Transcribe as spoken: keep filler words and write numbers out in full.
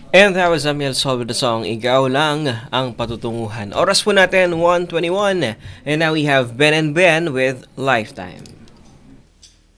And that was Amiel Sol with the song Ikaw Lang Ang Patutunguhan. Oras po natin one twenty-one. And now we have Ben and Ben with Lifetime.